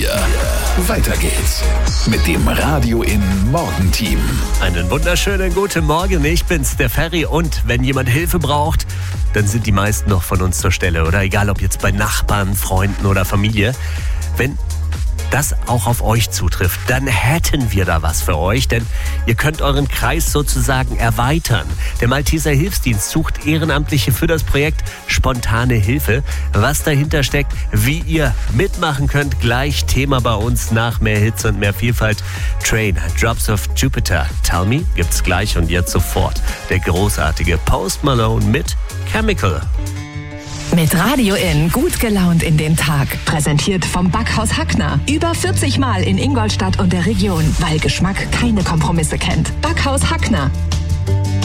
4. Weiter geht's mit dem Radio in Morgenteam. Einen wunderschönen guten Morgen, ich bin's, der Ferry. Und wenn jemand Hilfe braucht, dann sind die meisten noch von uns zur Stelle. Oder egal, ob jetzt bei Nachbarn, Freunden oder Familie. Wenn das auch auf euch zutrifft, dann hätten wir da was für euch, denn ihr könnt euren Kreis sozusagen erweitern. Der Malteser Hilfsdienst sucht Ehrenamtliche für das Projekt Spontane Hilfe. Was dahinter steckt, wie ihr mitmachen könnt, gleich Thema bei uns nach mehr Hits und mehr Vielfalt. Train, Drops of Jupiter, Tell Me gibt's gleich und jetzt sofort. Der großartige Post Malone mit Chemical. Mit Radio In gut gelaunt in den Tag. Präsentiert vom Backhaus Hackner. Über 40 Mal in Ingolstadt und der Region, weil Geschmack keine Kompromisse kennt. Backhaus Hackner.